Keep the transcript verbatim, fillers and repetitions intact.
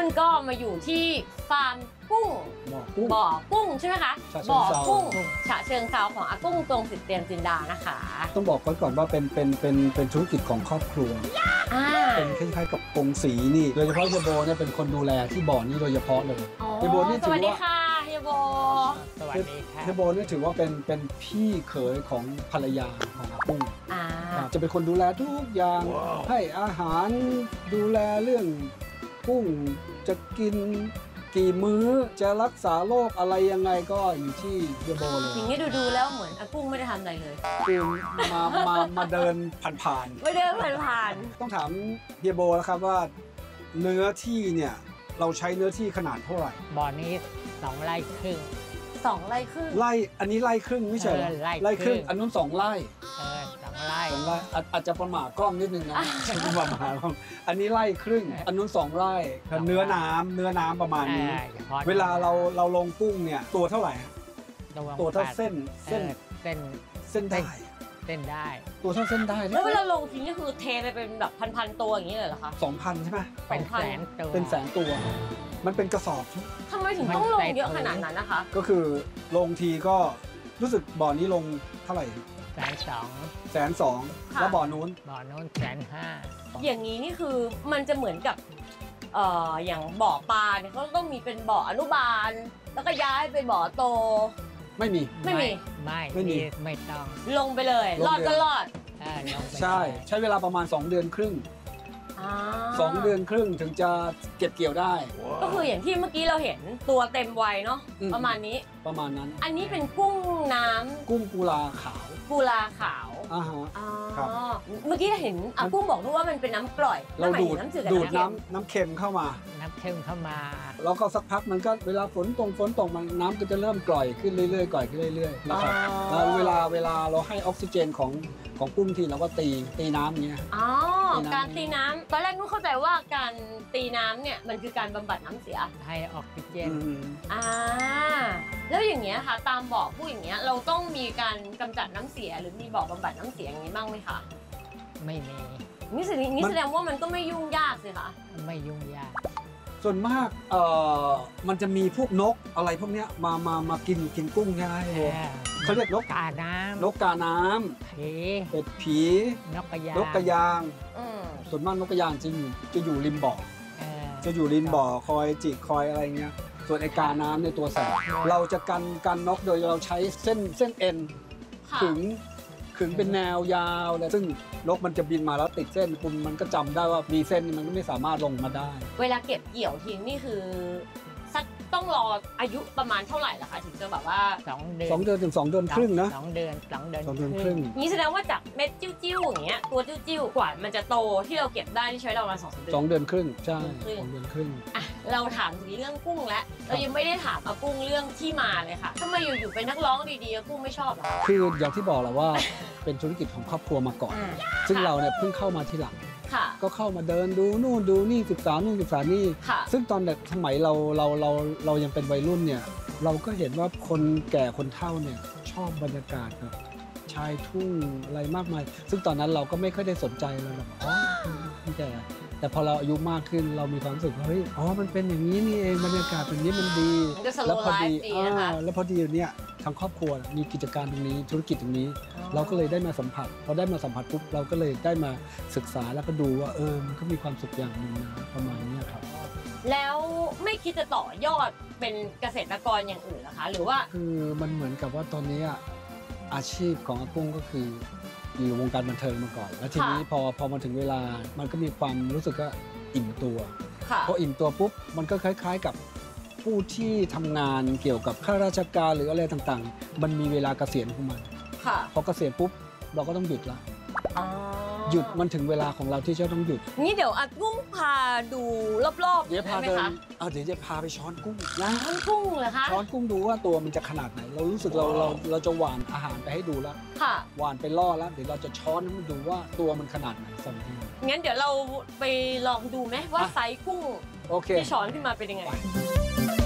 ก็มาอยู่ที่ฟาร์มกุ้งบ่อกุ้งใช่ไหมคะบ่อกุ้งฉะเชิงเทราของอากุ้งตรงสิทธิ์เตียนจินดานะคะต้องบอกก่อนว่าเป็นเป็นเป็นเป็นธุรกิจของครอบครัวเป็นคล้ายๆกับกงสีนี่โดยเฉพาะเฮียโบเนี่ยเป็นคนดูแลที่บ่อนี้โดยเฉพาะเลยเฮียโบนี่ถือว่าสวัสดีค่ะเฮียโบสวัสดีค่ะเฮียโบนี่ถือว่าเป็นเป็นพี่เขยของภรรยาของอากุ้งจะเป็นคนดูแลทุกอย่างให้อาหารดูแลเรื่องกุ้งจะกินกี่มื้อจะรักษาโรคอะไรยังไงก็อยู่ที่เฮียโบเลยอย่างนี้ดูๆแล้วเหมือนอากุ้งไม่ได้ทำอะไรเลยคือมามามาเดินผ่านๆไม่เดินผ่านๆต้องถามเฮียโบแล้วครับว่าเนื้อที่เนี่ยเราใช้เนื้อที่ขนาดเท่าไหร่บ่อนี้สองไร่ครึ่งสองไร่ครึ่งไร่อันนี้ไร่ครึ่งไม่ใช่ไร่ครึ่งอันนู้นสองไร่เออสองไร่สองไร่อาจจะประมาทกล้องนิดนึงนะประมาทอันนี้ไร่ครึ่งอันนู้นสองไร่เนื้อน้ำเนื้อน้ำประมาณนี้เวลาเราเราลงกุ้งเนี่ยตัวเท่าไหร่ตัวเท่าเส้นเส้นเส้นเส้นได้เส้นได้ตัวเท่าเส้นได้แล้วเวลาลงทิ้งก็คือเทไปเป็นแบบพันๆตัวอย่างนี้เลยเหรอคะสองพันใช่ไหมเป็นแสนตัวเป็นแสนตัวมันเป็นกระสอบทำไมถึงต้องลงเยอะขนาดนั้นนะคะก็คือลงทีก็รู้สึกบ่อนี้ลงเท่าไหร่แสนสองแสนสองแล้วบ่อนู้นบ่อนู้นแสนห้าอย่างนี้นี่คือมันจะเหมือนกับเอ่ออย่างบ่อปลาเนี่ยเขาต้องมีเป็นบ่ออนุบาลแล้วก็ย้ายไปบ่อโตไม่มีไม่มีไม่ไม่มีไม่ต้องลงไปเลยรอดก็รอดใช่ใช้เวลาประมาณสองเดือนครึ่งสองเดือนครึ่งถึงจะเก็บเกี่ยวได้ก็คืออย่างที่เมื่อกี้เราเห็นตัวเต็มวัยเนาะประมาณนี้ประมาณนั้นอันนี้เป็นกุ้งน้ำกุ้งกุลาขาวกุลาขาวอ่าฮะครับเมื่อกี้เห็นอากุ้งบอกด้วยว่ามันเป็นน้ำกร่อยเราดูดดูดน้ำน้ำเค็มเข้ามาน้ำเค็มเข้ามาแล้วก็สักพักมันก็เวลาฝนตกฝนตกมันน้ำก็จะเริ่มกร่อยขึ้นเรื่อยๆกร่อยขึ้นเรื่อยๆนะครับแล้วเวลาเวลาเราให้ออกซิเจนของของกุ้งทีเราก็ตีตีน้ำเงี้ยอ๋อการตีน้ำตอนแรกนุ้เข้าใจว่าการตีน้ำเนี่ยมันคือการบำบัดน้ำเสียให้ออกซิเจนอ่าแล้วอย่างเงี้ยค่ะตามบ่อผู้อย่างเงี้ยเราต้องมีการกำจัดน้ำเสียหรือมีบ่อบำบัดน้ำเสียอย่างนี้บ้างไหมคะไม่มีนี่แสดงนี่แสดงว่ามันก็ไม่ยุ่งยากสิคะไม่ยุ่งยากส่วนมากเอ่อมันจะมีพวกนกอะไรพวกเนี้ยมามามากินกินกุ้งใช่ไหมเขาเรียกนกกาน้ำนกกาน้ำผีเป็ดผีนกกระยางนกกระยางส่วนมากนกกระยางจะอยู่จะอยู่ริมบ่อจะอยู่ริมบ่อคอยจิกคอยอะไรเงี้ยส่วนไอ้กาน้ำในตัวแสบเราจะกันกันนกโดยเราใช้เส้นเส้นเอ็นขึงขึงเป็นแนวยาวเลยซึ่งนกมันจะบินมาแล้วติดเส้นคุณมันก็จำได้ว่ามีเส้นมันก็ไม่สามารถลงมาได้เวลาเก็บเกี่ยวทิ้งนี่คือสักต้องรออายุประมาณเท่าไหร่ล่ะคะถึงจะแบบว่าสองเดือนสองเดือนถึงสองเดือนครึ่งนะสองเดือนสองเดือนสองเดือนครึ่งนี่แสดงว่าจากเม็ดจิ้วๆอย่างเงี้ยตัวจิ้วๆกว่ามันจะโตที่เราเก็บได้ที่ใช้เราประมาณสองเดือนสองเดือนครึ่งใช่สองเดือนครึ่งอ่ะเราถามถึงเรื่องกุ้งแล้วเรายังไม่ได้ถามอากุ้งเรื่องที่มาเลยค่ะทำไมอยู่ๆเป็นนักร้องดีๆอากุ้งไม่ชอบหรอคืออย่างที่บอกแหละว่าเป็นธุรกิจของครอบครัวมาก่อนซึ่งเราเนี่ยเพิ่งเข้ามาทีหลังก็เข้ามาเดินดูนู่นดูนี่ศึกษานู่นศึกษานี่ซึ่งตอนเด็กสมัยเราเราเราเรายังเป็นวัยรุ่นเนี่ยเราก็เห็นว่าคนแก่คนเฒ่าเนี่ยชอบบรรยากาศแบบชายทุ่งอะไรมากมายซึ่งตอนนั้นเราก็ไม่ค่อยได้สนใจเลยแบบอ๋อคนแก่แต่พอเราอายุมากขึ้นเรามีความรู้สึกว่าเฮ้ยอ๋อมันเป็นอย่างนี้นี่เองบรรยากาศแบบนี้มันดีแล้วพอดีแล้วพอดีเนี่ยทางครอบครัวมีกิจการตรงนี้ธุรกิจตรงนี้เราก็เลยได้มาสัมผัสพอได้มาสัมผัสปุ๊บเราก็เลยได้มาศึกษาแล้วก็ดูว่าเออมันก็มีความสุขอย่างหนึ่งนะประมาณนี้ครับแล้วไม่คิดจะต่อยอดเป็นเกษตรกรอย่างอื่นหรอคะหรือว่าคือมันเหมือนกับว่าตอนนี้อาชีพของอากุ้งก็คืออยู่วงการบันเทิงมาก่อนแล้วทีนี้พอพอมาถึงเวลามันก็มีความรู้สึกว่าอิ่มตัวพออิ่มตัวปุ๊บมันก็คล้ายๆกับผู้ที่ทำงานเกี่ยวกับข้าราชการหรืออะไรต่างๆมันมีเวลาเกษียณของมันพอเกษียณปุ๊บเราก็ต้องหยุดละหยุดมันถึงเวลาของเราที่จะต้องหยุดนี่เดี๋ยวอากุ้งพาดูรอบๆเดี๋ยวพาเดินเดี๋ยวจะพาไปช้อนกุ้งนะช้อนกุ้งเหรอคะช้อนกุ้งดูว่าตัวมันจะขนาดไหนเรารู้สึกเราเราเราจะหว่านอาหารไปให้ดูแล้วหว่านไปล่อแล้วเดี๋ยวเราจะช้อนให้มันดูว่าตัวมันขนาดไหนสมทีงั้นเดี๋ยวเราไปลองดูไหมว่าไซส์กุ้งที่ช้อนขึ้นมาเป็นยังไง